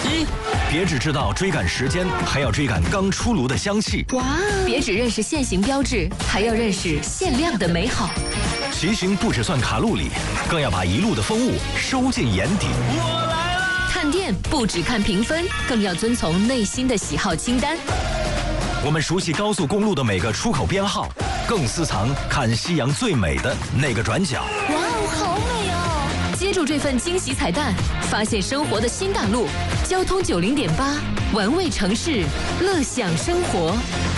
一，别只知道追赶时间，还要追赶刚出炉的香气。 哇！别只认识现行标志，还要认识限量的美好。 骑行不只算卡路里，更要把一路的风物收进眼底。 我来了！ 看店不只看评分，更要遵从内心的喜好清单。 我们熟悉高速公路的每个出口编号，更私藏看夕阳最美的那个转角。 哇哦，好美哦！接住这份惊喜彩蛋，发现生活的新大陆。交通90.8，玩味城市，乐享生活。